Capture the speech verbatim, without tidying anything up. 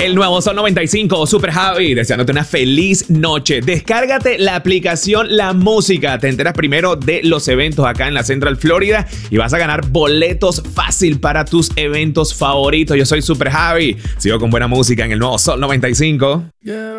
El nuevo Sol noventa y cinco, Super Javi, deseándote una feliz noche. Descárgate la aplicación La Música. Te enteras primero de los eventos acá en la Central Florida y vas a ganar boletos fácil para tus eventos favoritos. Yo soy Super Javi. Sigo con buena música en el nuevo Sol noventa y cinco. Yeah.